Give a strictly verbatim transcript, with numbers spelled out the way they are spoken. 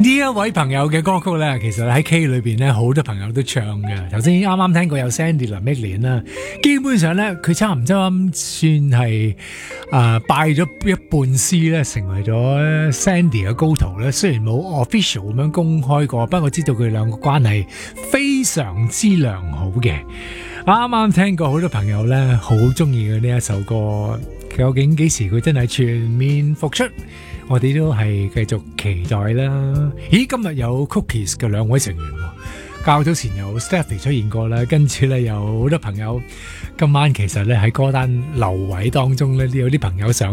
呢一位朋友嘅歌曲咧，其實喺 K 裏邊咧，好多朋友都唱嘅。頭先啱啱聽過有 Sandy 林憶蓮啦，基本上咧佢差唔多算係啊、呃、拜咗一半師咧，成為咗 Sandy 嘅高徒咧。雖然冇 official 咁樣公開過，不過知道佢兩個關係非常之良好嘅。啱啱聽過好多朋友咧，好中意嘅呢一首歌，究竟幾時佢真係全面復出？我哋都係繼續期待啦。咦，今日有 Cookies 嘅兩位成員喎，較早前有 Stephy 出現過啦，跟住咧有好多朋友今晚其實咧喺歌單留位當中咧，都有啲朋友想